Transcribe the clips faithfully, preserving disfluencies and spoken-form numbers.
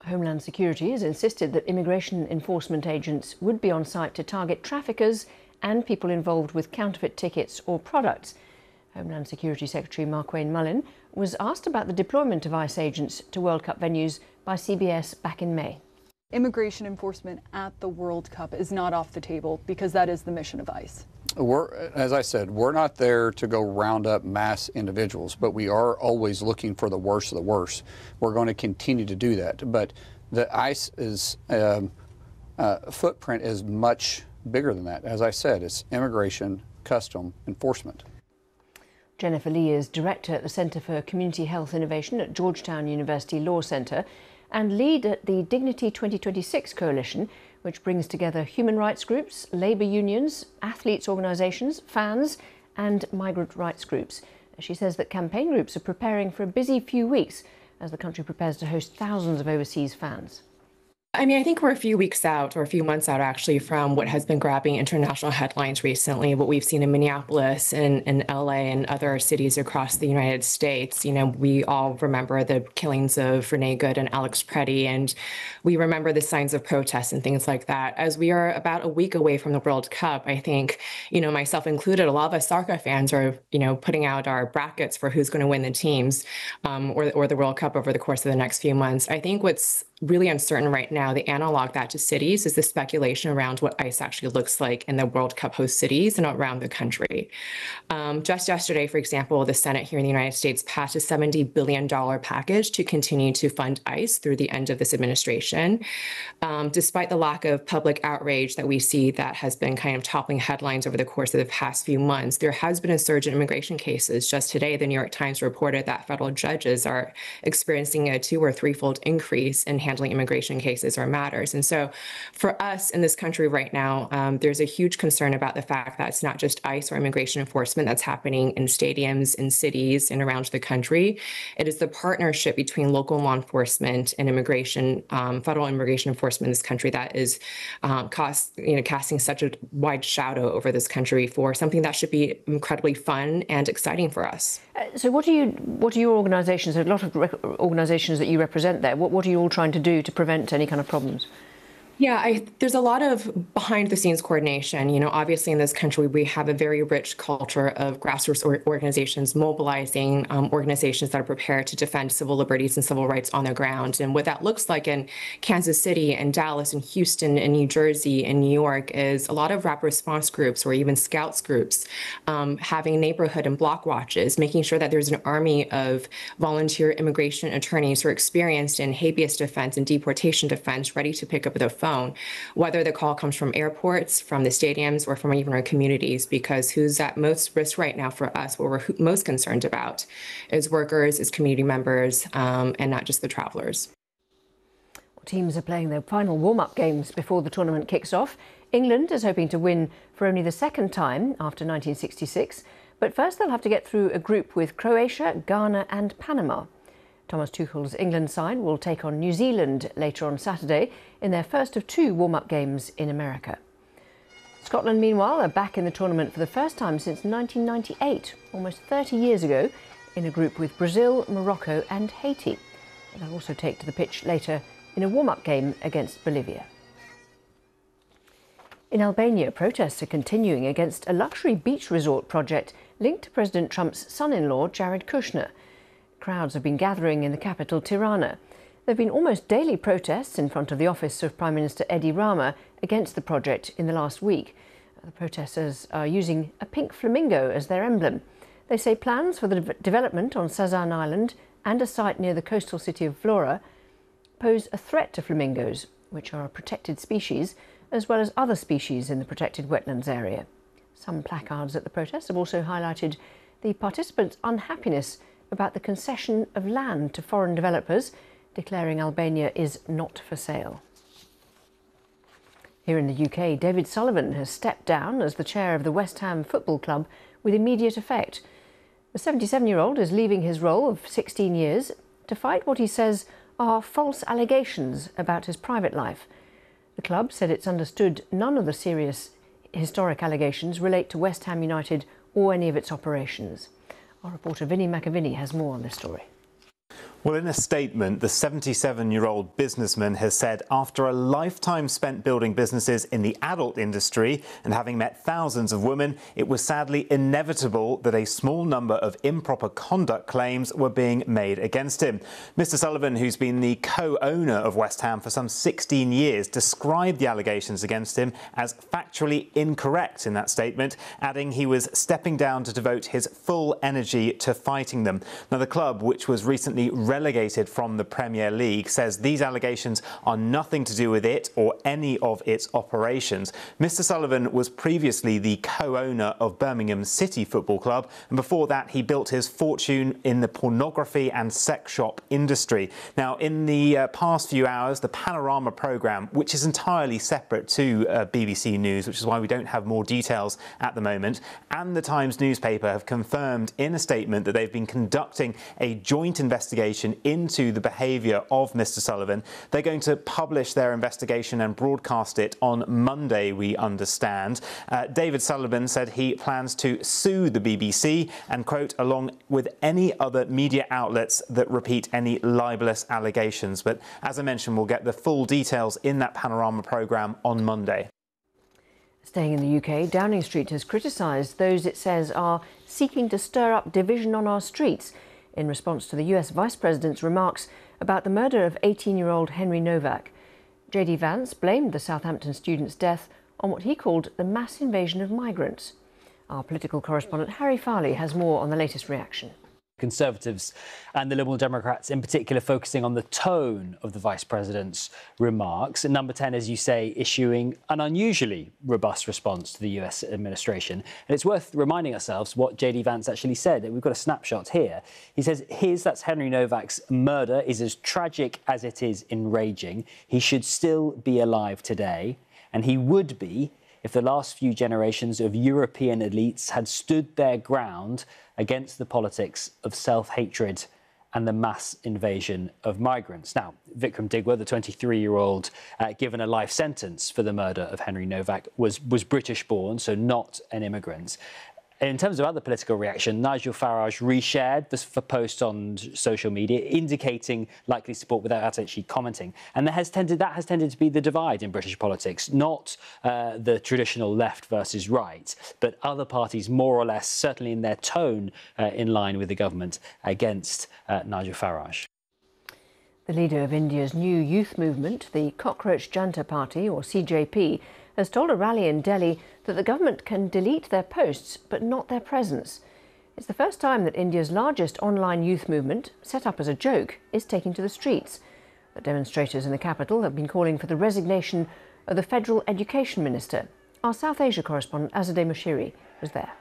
Homeland Security has insisted that immigration enforcement agents would be on site to target traffickers and people involved with counterfeit tickets or products. Homeland Security Secretary Markwayne Mullin was asked about the deployment of ICE agents to World Cup venues by C B S back in May. Immigration enforcement at the World Cup is not off the table because that is the mission of ICE. We're, as I said, we're not there to go round up mass individuals, but we are always looking for the worst of the worst. We're going to continue to do that. But the ICE's um, uh, footprint is much bigger than that. As I said, it's immigration, custom, enforcement. Jennifer Lee is director at the Centre for Community Health Innovation at Georgetown University Law Centre and lead at the Dignity twenty twenty-six Coalition, which brings together human rights groups, labour unions, athletes' organisations, fans and migrant rights groups. She says that campaign groups are preparing for a busy few weeks as the country prepares to host thousands of overseas fans. I mean, I think we're a few weeks out, or a few months out, actually, from what has been grabbing international headlines recently, what we've seen in Minneapolis and in L A and other cities across the United States. You know, we all remember the killings of Renee Good and Alex Preddy, and we remember the signs of protest and things like that. As we are about a week away from the World Cup, I think, you know, myself included, a lot of us soccer fans are, you know, putting out our brackets for who's going to win the teams um, or, or the World Cup over the course of the next few months. I think what's really uncertain right now, the analog that to cities, is the speculation around what ICE actually looks like in the World Cup host cities and around the country. Um, just yesterday, for example, the Senate here in the United States passed a seventy billion dollars package to continue to fund ICE through the end of this administration. Um, despite the lack of public outrage that we see that has been kind of toppling headlines over the course of the past few months, there has been a surge in immigration cases. Just today, the New York Times reported that federal judges are experiencing a two or threefold increase in handling immigration cases or matters. And so for us in this country right now, um, there's a huge concern about the fact that it's not just ICE or immigration enforcement that's happening in stadiums, in cities, and around the country. It is the partnership between local law enforcement and immigration, um, federal immigration enforcement in this country that is um, cost, you know, casting such a wide shadow over this country for something that should be incredibly fun and exciting for us. Uh, so what are you, what are your organisations, a lot of organisations that you represent there, what, what are you all trying to do to prevent any kind of problems? Yeah, I, there's a lot of behind-the-scenes coordination. You know, obviously in this country, we have a very rich culture of grassroots or organizations mobilizing um, organizations that are prepared to defend civil liberties and civil rights on the ground. And what that looks like in Kansas City and Dallas and Houston and New Jersey and New York is a lot of rapid response groups or even scouts groups um, having neighborhood and block watches, making sure that there's an army of volunteer immigration attorneys who are experienced in habeas defense and deportation defense, ready to pick up the phone. Whether the call comes from airports, from the stadiums, or from even our communities, because who's at most risk right now for us, what we're most concerned about is workers, is community members, um, and not just the travelers. Teams are playing their final warm-up games before the tournament kicks off. England is hoping to win for only the second time after nineteen sixty-six, but first they'll have to get through a group with Croatia, Ghana and Panama. Thomas Tuchel's England side will take on New Zealand later on Saturday in their first of two warm-up games in America. Scotland, meanwhile, are back in the tournament for the first time since nineteen ninety-eight, almost thirty years ago, in a group with Brazil, Morocco and Haiti. They'll also take to the pitch later in a warm-up game against Bolivia. In Albania, protests are continuing against a luxury beach resort project linked to President Trump's son-in-law, Jared Kushner. Crowds have been gathering in the capital, Tirana. There have been almost daily protests in front of the office of Prime Minister Edi Rama against the project in the last week. The protesters are using a pink flamingo as their emblem. They say plans for the de- development on Sazan Island and a site near the coastal city of Vlora pose a threat to flamingos, which are a protected species, as well as other species in the protected wetlands area. Some placards at the protest have also highlighted the participants' unhappiness about the concession of land to foreign developers, declaring Albania is not for sale. Here in the U K, David Sullivan has stepped down as the chair of the West Ham Football Club with immediate effect. The seventy-seven-year-old is leaving his role of sixteen years to fight what he says are false allegations about his private life. The club said it's understood none of the serious historic allegations relate to West Ham United or any of its operations. Our reporter Vinnie McAviney has more on this story. Well, in a statement, the seventy-seven-year-old businessman has said after a lifetime spent building businesses in the adult industry and having met thousands of women, it was sadly inevitable that a small number of improper conduct claims were being made against him. Mister Sullivan, who's been the co-owner of West Ham for some sixteen years, described the allegations against him as factually incorrect in that statement, adding he was stepping down to devote his full energy to fighting them. Now, the club, which was recently relegated from the Premier League, says these allegations are nothing to do with it or any of its operations. Mister Sullivan was previously the co-owner of Birmingham City Football Club, and before that he built his fortune in the pornography and sex shop industry. Now, in the uh, past few hours, the Panorama programme, which is entirely separate to uh, B B C News, which is why we don't have more details at the moment, and the Times newspaper have confirmed in a statement that they've been conducting a joint investigation into the behaviour of Mister Sullivan. They're going to publish their investigation and broadcast it on Monday, we understand. Uh, David Sullivan said he plans to sue the B B C and, quote, along with any other media outlets that repeat any libellous allegations. But as I mentioned, we'll get the full details in that Panorama programme on Monday. Staying in the U K, Downing Street has criticised those it says are seeking to stir up division on our streets in response to the U S Vice President's remarks about the murder of eighteen-year-old Henry Novak. J D Vance blamed the Southampton student's death on what he called the mass invasion of migrants. Our political correspondent Harry Farley has more on the latest reaction. Conservatives and the Liberal Democrats in particular focusing on the tone of the Vice President's remarks. And Number ten, as you say, issuing an unusually robust response to the U S administration. And it's worth reminding ourselves what J D Vance actually said. We've got a snapshot here. He says, his, that's Henry Novak's murder, is as tragic as it is enraging. He should still be alive today, and he would be if the last few generations of European elites had stood their ground against the politics of self-hatred and the mass invasion of migrants. Now, Vikram Digwa, the twenty-three-year-old uh, given a life sentence for the murder of Henry Novak, was, was British-born, so not an immigrant. In terms of other political reaction, Nigel Farage reshared this post on social media, indicating likely support without actually commenting. And that has tended, that has tended to be the divide in British politics, not uh, the traditional left versus right, but other parties more or less, certainly in their tone, uh, in line with the government against uh, Nigel Farage. The leader of India's new youth movement, the Cockroach Janta Party, or C J P, has told a rally in Delhi that the government can delete their posts but not their presence. It's the first time that India's largest online youth movement, set up as a joke, is taking to the streets. The demonstrators in the capital have been calling for the resignation of the Federal Education Minister. Our South Asia correspondent Azadeh Moshiri was there.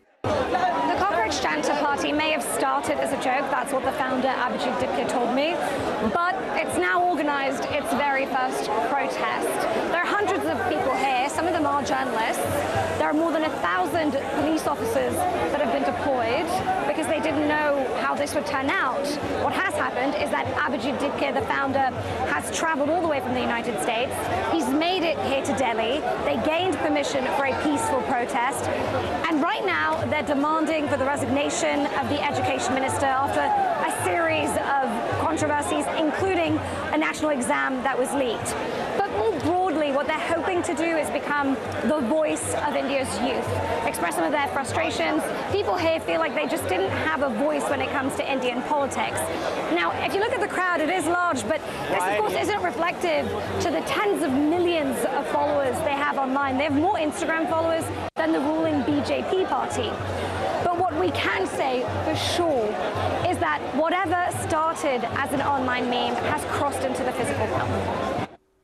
The Cockroach Janta Party may have started as a joke, that's what the founder Abhijit Dipke told me, but it's now organised its very first protest. There are hundreds of people here, some of them are journalists. There are more than a thousand police officers that have been deployed because they didn't know how this would turn out. What has happened is that Abhijit Dipke, the founder, has travelled all the way from the United States. He's made it here to Delhi. They gained permission for a peaceful protest, and right now they're demanding for the resignation of the Education Minister after a series of controversies, including a national exam that was leaked. But more broadly, what they're hoping to do is become the voice of India's youth, express some of their frustrations. People here feel like they just didn't have a voice when it comes to Indian politics. Now, if you look at the crowd, it is large, but this, of course, isn't reflective to the tens of millions of followers they have online. They have more Instagram followers than the ruling B J P party. But what we can say for sure is that whatever started as an online meme has crossed into the physical realm.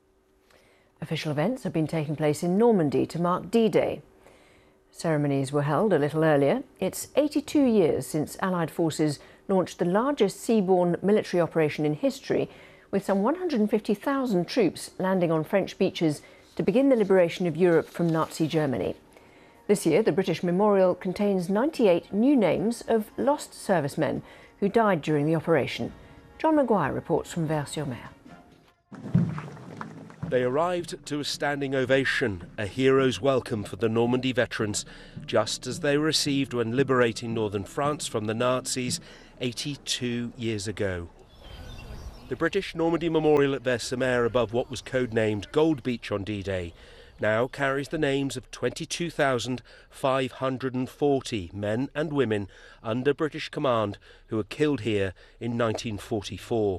Official events have been taking place in Normandy to mark D-Day. Ceremonies were held a little earlier. It's eighty-two years since Allied forces launched the largest seaborne military operation in history, with some one hundred fifty thousand troops landing on French beaches to begin the liberation of Europe from Nazi Germany. This year, the British Memorial contains ninety-eight new names of lost servicemen who died during the operation. John Maguire reports from Vers-sur-Mer. They arrived to a standing ovation, a hero's welcome for the Normandy veterans, just as they were received when liberating northern France from the Nazis eighty-two years ago. The British Normandy Memorial at Vers-sur-Mer above what was codenamed Gold Beach on D-Day now carries the names of twenty-two thousand five hundred forty men and women under British command who were killed here in nineteen forty-four.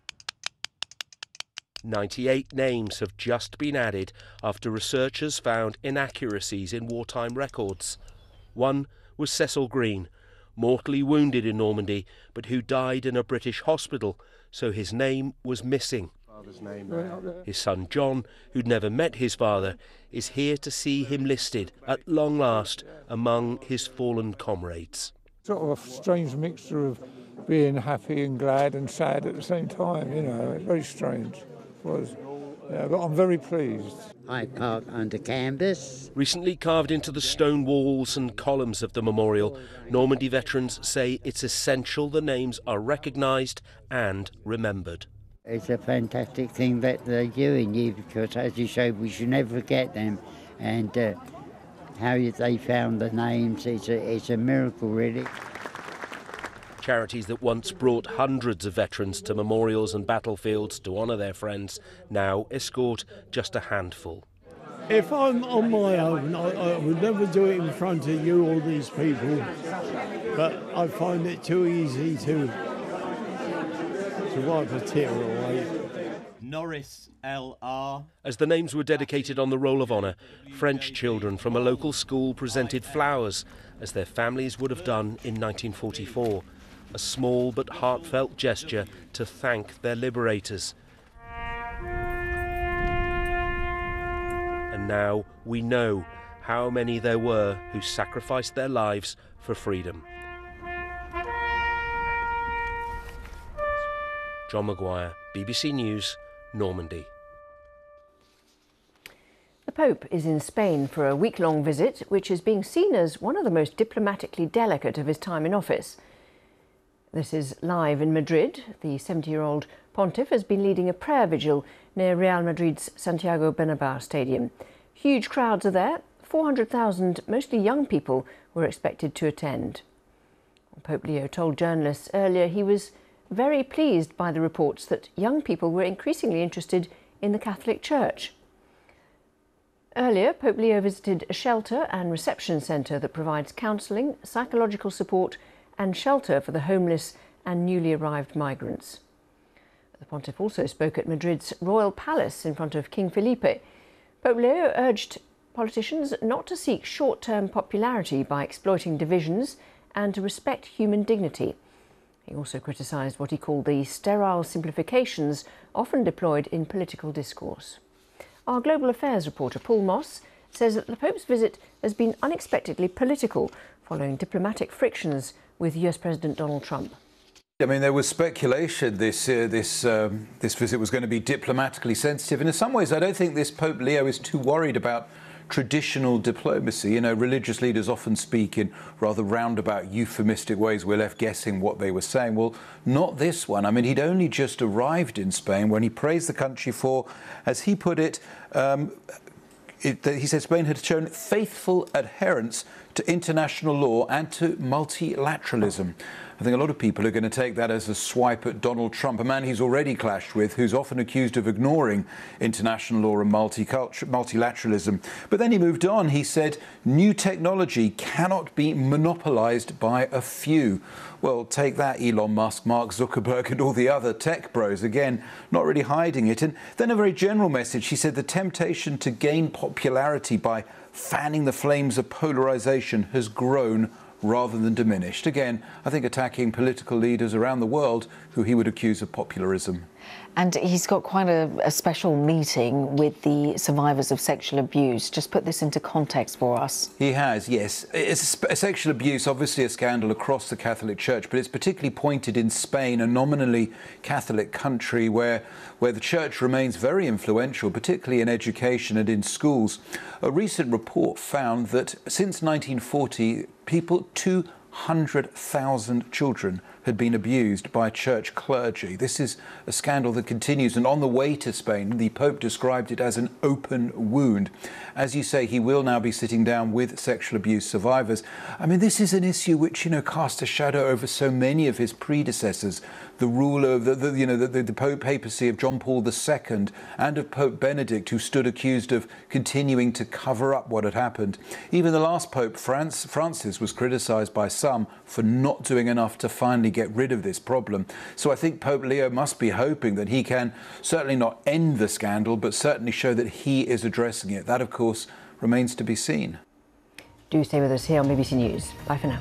ninety-eight names have just been added after researchers found inaccuracies in wartime records. One was Cecil Green, mortally wounded in Normandy, but who died in a British hospital, so his name was missing. His son John, who'd never met his father, is here to see him listed, at long last, among his fallen comrades. Sort of a strange mixture of being happy and glad and sad at the same time, you know, very strange. It was. Yeah, but I'm very pleased. I park under canvas. Recently carved into the stone walls and columns of the memorial, Normandy veterans say it's essential the names are recognised and remembered. It's a fantastic thing that they're doing here because, as you showed, we should never forget them. And uh, how they found the names, it's a, it's a miracle, really. Charities that once brought hundreds of veterans to memorials and battlefields to honour their friends now escort just a handful. If I'm on my own, I, I would never do it in front of you or these people, but I find it too easy to, to wipe a tear away. Norris L R. As the names were dedicated on the Roll of Honour, French children from a local school presented flowers, as their families would have done in nineteen forty-four. A small but heartfelt gesture to thank their liberators. And now we know how many there were who sacrificed their lives for freedom. John Maguire, B B C News, Normandy. The Pope is in Spain for a week-long visit, which is being seen as one of the most diplomatically delicate of his time in office. This is live in Madrid. The seventy-year-old pontiff has been leading a prayer vigil near Real Madrid's Santiago Bernabéu Stadium. Huge crowds are there. four hundred thousand, mostly young people, were expected to attend. Pope Leo told journalists earlier he was very pleased by the reports that young people were increasingly interested in the Catholic Church. Earlier, Pope Leo visited a shelter and reception centre that provides counselling, psychological support and shelter for the homeless and newly arrived migrants. The pontiff also spoke at Madrid's Royal Palace in front of King Felipe. Pope Leo urged politicians not to seek short-term popularity by exploiting divisions and to respect human dignity. He also criticised what he called the sterile simplifications often deployed in political discourse. Our Global Affairs reporter Paul Moss says that the Pope's visit has been unexpectedly political following diplomatic frictions with U S President Donald Trump. I mean, there was speculation this uh, this um, this visit was going to be diplomatically sensitive, and in some ways, I don't think this Pope Leo is too worried about traditional diplomacy. You know, religious leaders often speak in rather roundabout, euphemistic ways. We're left guessing what they were saying. Well, not this one. I mean, he'd only just arrived in Spain when he praised the country for, as he put it, um, it he said Spain had shown faithful adherence to international law and to multilateralism. I think a lot of people are going to take that as a swipe at Donald Trump, a man he's already clashed with, who's often accused of ignoring international law and multilateralism. But then he moved on. He said, new technology cannot be monopolized by a few. Well, take that, Elon Musk, Mark Zuckerberg and all the other tech bros. Again, not really hiding it. And then a very general message. He said the temptation to gain popularity by fanning the flames of polarization has grown rather than diminished. Again, I think attacking political leaders around the world who he would accuse of popularism. And he's got quite a, a special meeting with the survivors of sexual abuse. Just put this into context for us. He has, yes. It's a, a sexual abuse, obviously a scandal across the Catholic Church, but it's particularly pointed in Spain, a nominally Catholic country where, where the Church remains very influential, particularly in education and in schools. A recent report found that since nineteen forty, people, two hundred thousand children had been abused by church clergy. This is a scandal that continues, and on the way to Spain, the Pope described it as an open wound. As you say, he will now be sitting down with sexual abuse survivors. I mean, this is an issue which, you know, cast a shadow over so many of his predecessors. the rule of the, the you know the, the, the Pope papacy of John Paul the Second and of Pope Benedict, who stood accused of continuing to cover up what had happened. Even the last Pope, France, Francis, was criticised by some for not doing enough to finally get rid of this problem. So I think Pope Leo must be hoping that he can certainly not end the scandal, but certainly show that he is addressing it. That, of course, remains to be seen. Do stay with us here on B B C News. Bye for now.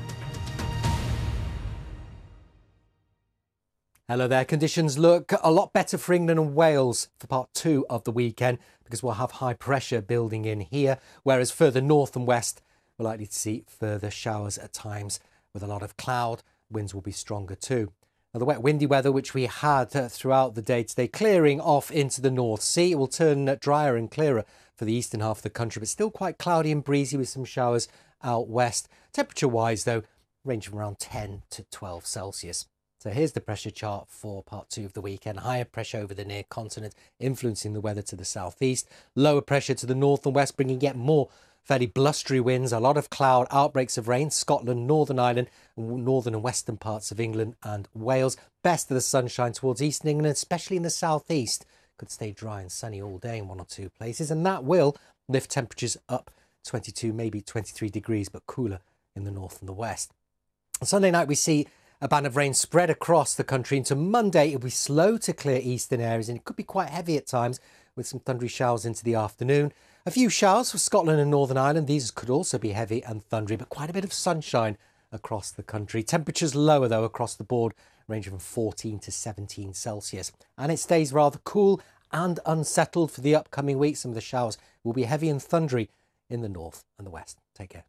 Hello there. Conditions look a lot better for England and Wales for part two of the weekend because we'll have high pressure building in here, whereas further north and west we're likely to see further showers at times with a lot of cloud. Winds will be stronger too. Now, the wet windy weather which we had uh, throughout the day today clearing off into the North Sea. It will turn uh, drier and clearer for the eastern half of the country, but still quite cloudy and breezy with some showers out west. Temperature wise though, range from around ten to twelve Celsius. So here's the pressure chart for part two of the weekend. Higher pressure over the near continent, influencing the weather to the southeast. Lower pressure to the north and west, bringing yet more fairly blustery winds. A lot of cloud, outbreaks of rain. Scotland, Northern Ireland, northern and western parts of England and Wales. Best of the sunshine towards eastern England, especially in the southeast. Could stay dry and sunny all day in one or two places. And that will lift temperatures up twenty-two, maybe twenty-three degrees, but cooler in the north and the west. On Sunday night, we see a band of rain spread across the country. Into Monday, it'll be slow to clear eastern areas and it could be quite heavy at times with some thundery showers into the afternoon. A few showers for Scotland and Northern Ireland. These could also be heavy and thundery, but quite a bit of sunshine across the country. Temperatures lower, though, across the board, ranging from fourteen to seventeen Celsius. And it stays rather cool and unsettled for the upcoming week. Some of the showers will be heavy and thundery in the north and the west. Take care.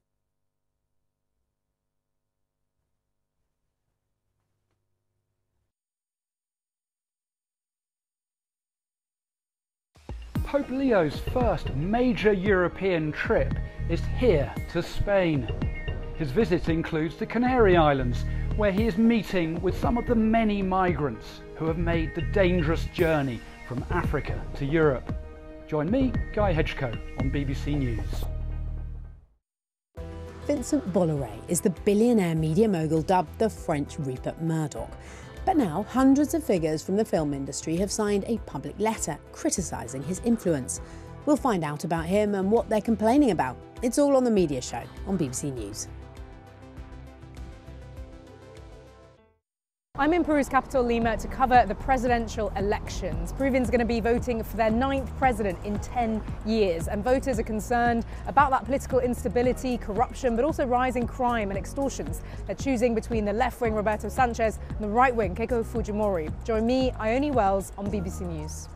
Pope Leo's first major European trip is here to Spain. His visit includes the Canary Islands, where he is meeting with some of the many migrants who have made the dangerous journey from Africa to Europe. Join me, Guy Hedgecoe, on B B C News. Vincent Bolloré is the billionaire media mogul dubbed the French Rupert Murdoch. But now, hundreds of figures from the film industry have signed a public letter criticising his influence. We'll find out about him and what they're complaining about. It's all on The Media Show on B B C News. I'm in Peru's capital, Lima, to cover the presidential elections. Peruvians are going to be voting for their ninth president in ten years, and voters are concerned about that political instability, corruption, but also rising crime and extortions. They're choosing between the left-wing Roberto Sanchez and the right-wing Keiko Fujimori. Join me, Ione Wells, on B B C News.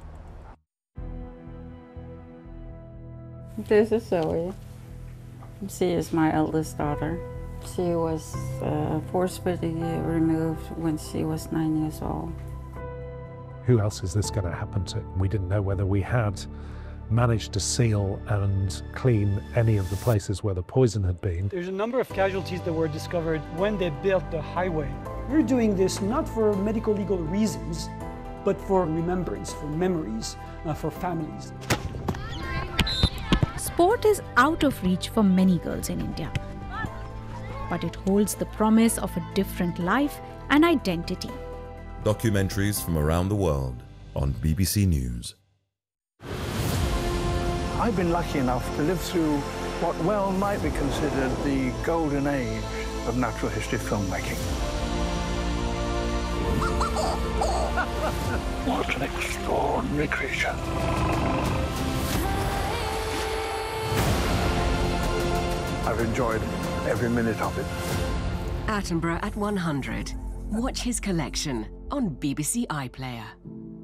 This is Zoe. She is my eldest daughter. She was uh, forcibly removed when she was nine years old. Who else is this going to happen to? We didn't know whether we had managed to seal and clean any of the places where the poison had been. There's a number of casualties that were discovered when they built the highway. We're doing this not for medical legal reasons, but for remembrance, for memories, uh, for families. Sport is out of reach for many girls in India, but it holds the promise of a different life and identity. Documentaries from around the world on B B C News. I've been lucky enough to live through what well might be considered the golden age of natural history filmmaking. What an extraordinary creature. I've enjoyed every minute of it. Attenborough at one hundred. Watch his collection on B B C iPlayer.